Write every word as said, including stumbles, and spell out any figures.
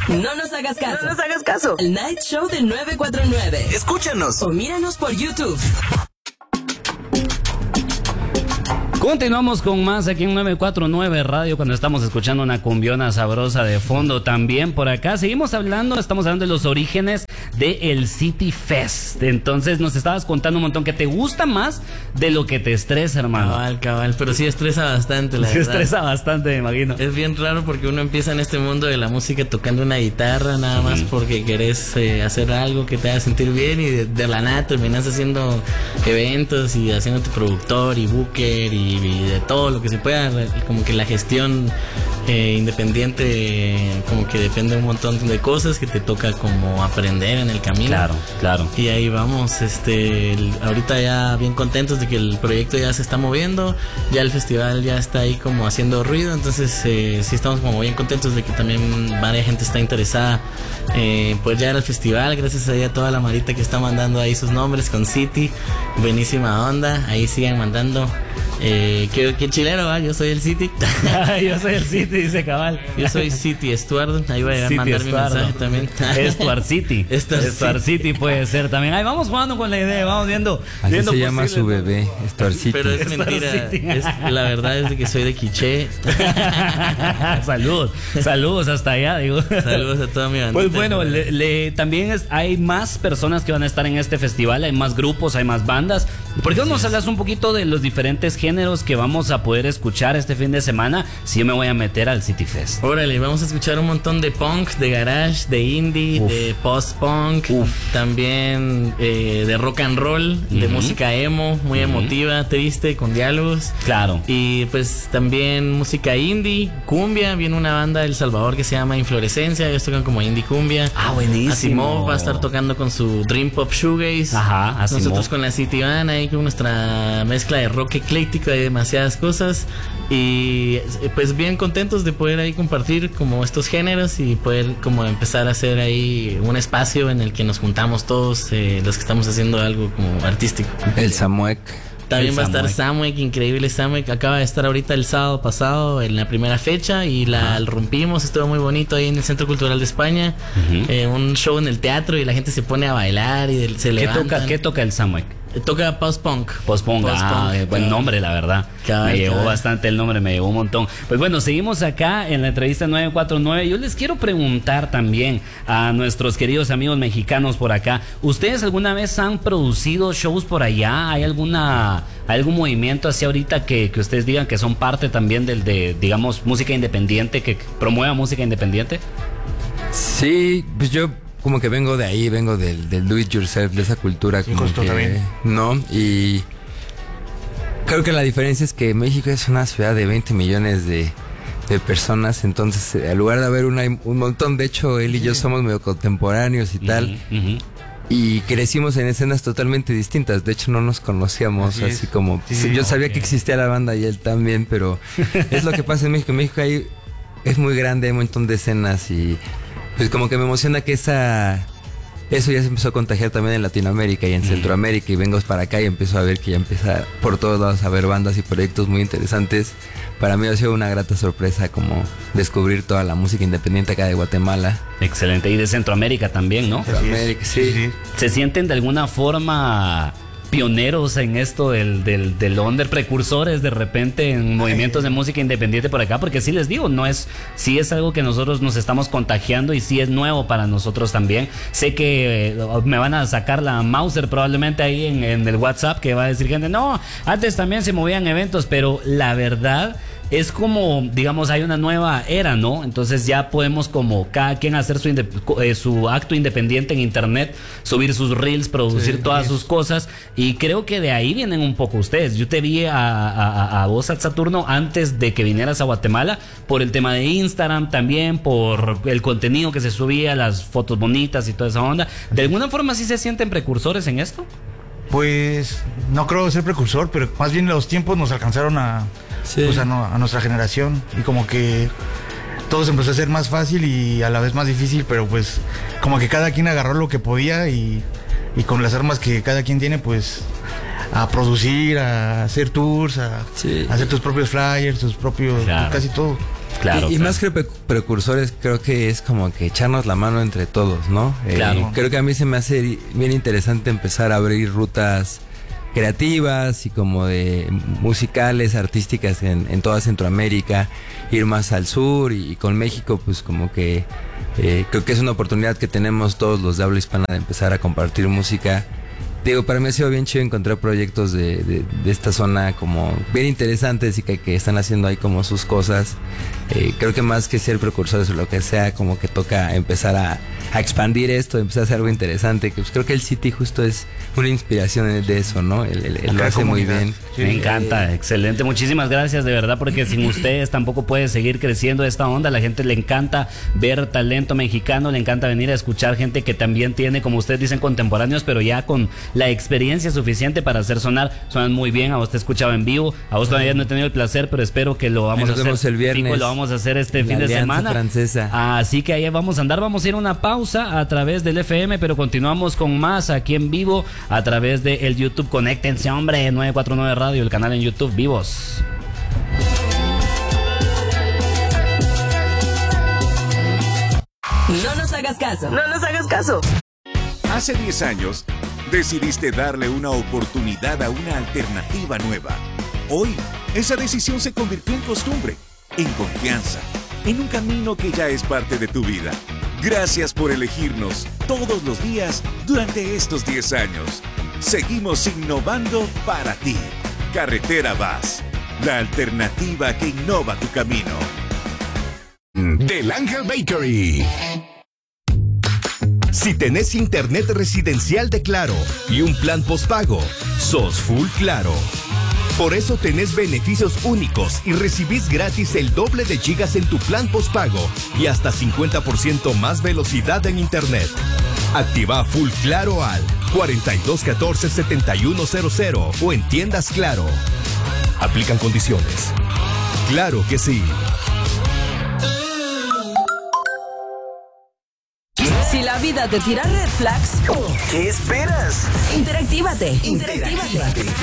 No nos hagas caso. No nos hagas caso. El Night Show de nueve cuatro nueve. Escúchanos o míranos por YouTube. Continuamos con más aquí en nueve cuatro nueve Radio cuando estamos escuchando una cumbiona sabrosa de fondo también por acá. Seguimos hablando, estamos hablando de los orígenes del City Fest. Entonces nos estabas contando un montón que te gusta más de lo que te estresa, hermano. Cabal, cabal, pero sí estresa bastante, la sí verdad. estresa bastante, me imagino. Es bien raro porque uno empieza en este mundo de la música tocando una guitarra nada más mm. porque querés eh, hacer algo que te haga sentir bien y de, de la nada terminas haciendo eventos y haciéndote productor y booker y y de todo lo que se pueda, como que la gestión eh, independiente como que depende de un montón de cosas que te toca como aprender en el camino. Claro, claro. Y ahí vamos, este, el, ahorita ya bien contentos de que el proyecto ya se está moviendo, ya el festival ya está ahí como haciendo ruido, entonces eh, sí estamos como bien contentos de que también varias gente está interesada eh, pues ya era el festival, gracias a toda la marita que está mandando ahí sus nombres con City, buenísima onda, ahí sigan mandando. Eh, ¿qué, qué chileno va? Yo soy el City. Yo soy el City, dice cabal. Yo soy City Stuart. Ahí voy a City mandar Stuart. Mi mensaje también. Stuart City. Stuart, Stuart City. City puede ser también. Ahí vamos jugando con la idea, vamos viendo. Así viendo se llama su bebé, Stuart City. Pero es mentira. Es, la verdad es de que soy de Quiché. Saludos, saludos hasta allá, digo. Saludos a toda mi bandita. Pues bueno, le, le, también es, hay más personas que van a estar en este festival, hay más grupos, hay más bandas. ¿Por qué no nos hablas un poquito de los diferentes géneros que vamos a poder escuchar este fin de semana si yo me voy a meter al City Fest? Órale, vamos a escuchar un montón de punk, de garage, de indie, Uf. de post-punk, Uf. también eh, de rock and roll, uh-huh. de música emo, muy uh-huh. emotiva, triste, con diálogos. Claro. Y pues también música indie, cumbia, viene una banda de El Salvador que se llama Inflorescencia, ellos tocan como indie cumbia. Ah, buenísimo. Asimov va a estar tocando con su Dream Pop Shoegaze. Ajá, Asimov. Nosotros con la City Band ahí con nuestra mezcla de rock ecléctico, hay demasiadas cosas y pues bien contentos de poder ahí compartir como estos géneros y poder como empezar a hacer ahí un espacio en el que nos juntamos todos eh, los que estamos haciendo algo como artístico. El Samuec. También el va a estar Samuec. Samuec, increíble Samuec. Acaba de estar ahorita el sábado pasado en la primera fecha y la rompimos, estuvo muy bonito ahí en el Centro Cultural de España. Uh-huh. eh, un show en el teatro y la gente se pone a bailar y se ¿Qué levantan. toca, ¿Qué toca el Samuec? Toca post-punk. Post-punk, ah, eh, buen nombre, la verdad. Cabal, me llegó cabal. bastante el nombre, me llegó un montón. Pues bueno, seguimos acá en la entrevista nueve cuatro nueve. Yo les quiero preguntar también a nuestros queridos amigos mexicanos por acá. ¿Ustedes alguna vez han producido shows por allá? ¿Hay alguna algún movimiento así ahorita que, que ustedes digan que son parte también del de, digamos, música independiente, que promueva música independiente? Sí, pues yo como que vengo de ahí, vengo del, del do it yourself, de esa cultura sí, como que, también. ¿no? Y creo que la diferencia es que México es una ciudad de veinte millones de, de personas, entonces en lugar de haber una, un montón, de hecho él y yo somos medio contemporáneos y tal, Uh-huh, uh-huh. y crecimos en escenas totalmente distintas, de hecho no nos conocíamos, así, así como, sí, sí, yo okay. sabía que existía la banda y él también, pero es lo que pasa en México, en México hay, es muy grande, hay un montón de escenas y pues como que me emociona que esa eso ya se empezó a contagiar también en Latinoamérica y en mm. Centroamérica, y vengo para acá y empiezo a ver que ya empieza por todos lados a ver bandas y proyectos muy interesantes. Para mí ha sido una grata sorpresa como descubrir toda la música independiente acá de Guatemala. Excelente, y de Centroamérica también, ¿no? Centroamérica, sí. sí, sí. ¿Se sienten de alguna forma pioneros en esto del, del, del under, precursores de repente en movimientos de música independiente por acá? Porque sí les digo, no es, sí es algo que nosotros nos estamos contagiando y sí es nuevo para nosotros también. Sé que eh, me van a sacar la Mauser probablemente ahí en, en el WhatsApp, que va a decir gente, no, antes también se movían eventos, pero la verdad es como, digamos, hay una nueva era, ¿no? Entonces ya podemos como cada quien hacer su, indep- eh, su acto independiente en internet, subir sus reels, producir sí, todas sí. sus cosas, y creo que de ahí vienen un poco ustedes. Yo te vi a, a, a vos, Saturno, antes de que vinieras a Guatemala, por el tema de Instagram también, por el contenido que se subía, las fotos bonitas y toda esa onda. ¿De alguna forma sí se sienten precursores en esto? Pues no creo ser precursor, pero más bien los tiempos nos alcanzaron a, sí. pues a, no, a nuestra generación, y como que todo se empezó a hacer más fácil y a la vez más difícil, pero pues como que cada quien agarró lo que podía y, y con las armas que cada quien tiene, pues a producir, a hacer tours, a, sí. a hacer tus propios flyers, tus propios, claro. casi todo. Claro. Y, y claro. más que pre- precursores, creo que es como que echarnos la mano entre todos, ¿no? Eh, Claro. Creo que a mí se me hace bien interesante empezar a abrir rutas creativas y como de musicales, artísticas en, en toda Centroamérica, ir más al sur y, y con México, pues como que eh, creo que es una oportunidad que tenemos todos los de habla hispana de empezar a compartir música. Digo, para mí ha sido bien chido encontrar proyectos de, de, de esta zona como bien interesantes y que, que están haciendo ahí como sus cosas. Eh, creo que más que ser precursores o lo que sea, como que toca empezar a, a expandir esto, empezar a hacer algo interesante. Que pues creo que el City justo es una inspiración de eso, ¿no? Él, él- él lo hace muy bien. Sí. Me encanta, excelente. Muchísimas gracias, de verdad, porque sin ustedes tampoco puede seguir creciendo esta onda. La gente le encanta ver talento mexicano, le encanta venir a escuchar gente que también tiene, como ustedes dicen, contemporáneos, pero ya con la experiencia suficiente para hacer sonar. Suenan muy bien, a vos te escuchaba en vivo, a vos todavía no he tenido el placer, pero espero que lo vamos Ahí a nos hacer. vemos el viernes. Fico, lo vamos a hacer este La fin de Alianza semana. Francesa. Así que ahí vamos a andar, vamos a ir a una pausa a través del F M, pero continuamos con más aquí en vivo a través del YouTube. Conéctense, hombre, nueve cuatro nueve Radio, el canal en YouTube, vivos. No nos hagas caso. No nos hagas caso. Hace diez años, decidiste darle una oportunidad a una alternativa nueva. Hoy, esa decisión se convirtió en costumbre, en confianza, en un camino que ya es parte de tu vida. Gracias por elegirnos todos los días durante estos diez años. Seguimos innovando para ti. Carretera Vas, la alternativa que innova tu camino. Del Ángel Bakery. Si tenés internet residencial de Claro y un plan postpago, sos full Claro. Por eso tenés beneficios únicos y recibís gratis el doble de gigas en tu plan postpago y hasta cincuenta por ciento más velocidad en internet. Activa Full Claro al cuarenta y dos catorce setenta y uno cero cero o en tiendas Claro. Aplican condiciones. Claro que sí. Si la vida te tira red flags, ¿Qué esperas? interactívate. Interactívate. Interactívate.